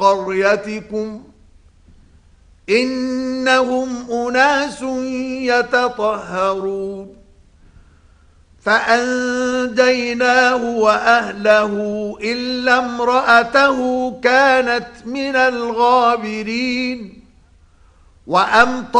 قريتكم إنهم أناس يتطهرون فأنجيناه وأهله إلا امرأته كانت من الغابرين وأمطرنا